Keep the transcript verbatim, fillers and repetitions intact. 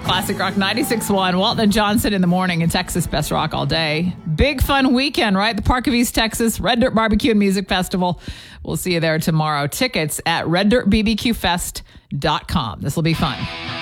Classic Rock ninety-six point one. Walton and Johnson in the morning in Texas. Best rock all day. Big fun weekend, right? The Park of East Texas Red Dirt Barbecue and Music Festival. We'll see you there tomorrow. Tickets at red dirt b b q fest dot com. This will be fun.